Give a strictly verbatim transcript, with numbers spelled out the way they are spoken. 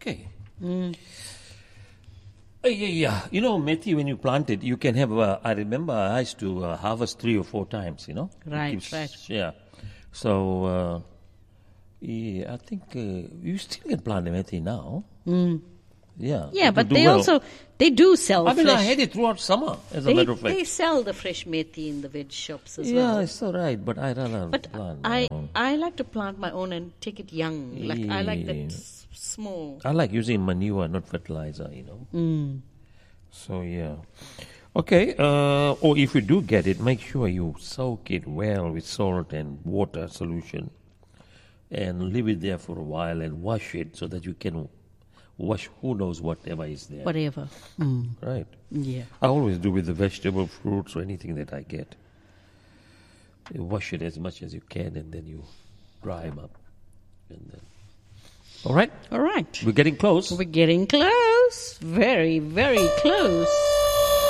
Okay. Mm. Uh, yeah, yeah. You know, methi, when you plant it, you can have, uh, I remember I used to uh, harvest three or four times, you know. It Right, keeps- right. Yeah. So, uh, yeah, I think uh, you still can plant methi now. Mm. Yeah. Yeah, it but will do they well. also, they do sell I mean, fresh. I had it throughout summer, as a they, matter of fact. they sell the fresh methi in the veg shops as Yeah, well. it's all right, but I rather But plant my I, own. I like to plant my own and take it young. Like I like that Yeah. s- small. I like using manure, not fertilizer, you know. Mm. So, yeah. Okay, uh, or if you do get it, make sure you soak it well with salt and water solution and leave it there for a while and wash it so that you can wash who knows whatever is there. Whatever. Mm. Right. Yeah. I always do with the vegetable, fruits, or anything that I get. You wash it as much as you can and then you dry them up. And then, all right, All right. we're getting close. We're getting close. Very, very close.